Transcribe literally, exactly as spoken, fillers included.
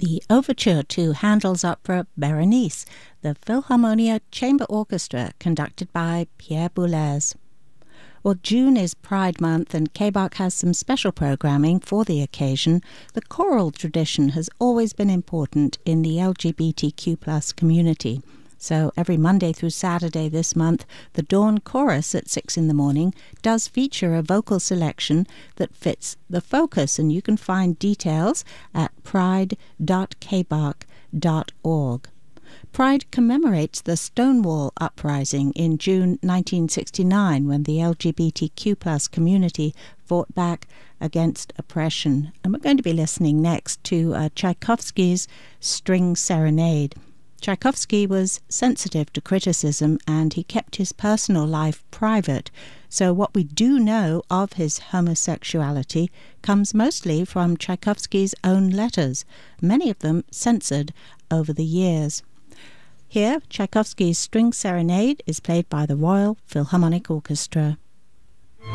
the overture to Handel's opera Berenice, the Philharmonia Chamber Orchestra, conducted by Pierre Boulez. Well, June is Pride Month, and K B A C has some special programming for the occasion. The choral tradition has always been important in the L G B T Q plus community. So every Monday through Saturday this month, the Dawn Chorus at six in the morning does feature a vocal selection that fits the focus, and you can find details at pride dot k b a c dot org. Pride commemorates the Stonewall Uprising in June nineteen sixty-nine, when the L G B T Q plus community fought back against oppression. And we're going to be listening next to uh, Tchaikovsky's String Serenade. Tchaikovsky was sensitive to criticism, and he kept his personal life private. So what we do know of his homosexuality comes mostly from Tchaikovsky's own letters, many of them censored over the years. Here, Tchaikovsky's String Serenade is played by the Royal Philharmonic Orchestra.